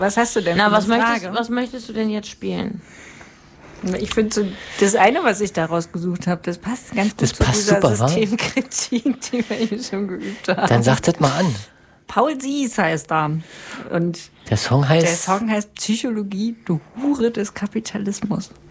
Was hast du denn für Na, eine Frage? was möchtest du denn jetzt spielen? Ich finde so, das eine, was ich da rausgesucht habe, das passt ganz gut zu dieser super, Systemkritik, die wir hier schon geübt haben. Dann sag das mal an. Paul Sies heißt er. Und Der Song heißt Psychologie, du Hure des Kapitalismus.